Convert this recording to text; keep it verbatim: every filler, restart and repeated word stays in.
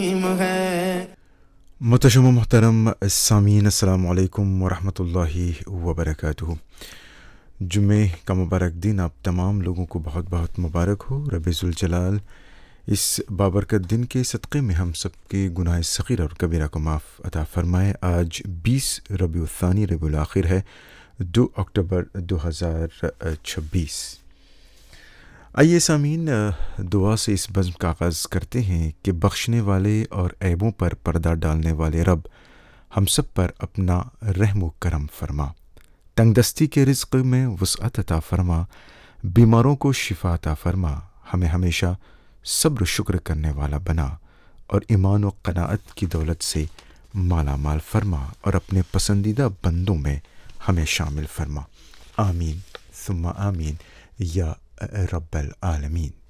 है। मुतशम मोहतरम सामीन अस्सलाम वालेकुम वरहमतुल्लाहि वबरकातुहू। जुमे का मुबारक दिन आप तमाम लोगों को बहुत बहुत मुबारक हो। रब्बे ज़ुल जलाल इस बाबरकत दिन के सदक़े में हम सब के गुनाह सग़ीर और कबीरा को माफ़ अता फ़रमाए। आज बीस रबीउल थानी रबीउल आखिर है, दो अक्टूबर दो हज़ार छब्बीस। आइए सामीन, दुआ से इस बज़्म का आगाज़ करते हैं कि बख्शने वाले और ऐबों पर पर्दा डालने वाले रब हम सब पर अपना रहम व करम फरमा, तंगदस्ती के रिज़्क़ में वुसअत अता फरमा, बीमारों को शिफा अता फरमा, हमें हमेशा सब्र शुक्र करने वाला बना और ईमान व क़नाअत की दौलत से माला माल फरमा और अपने पसंदीदा बंदों में हमें शामिल फरमा। आमीन सुम्मा आमीन या रब्बल आलमीन।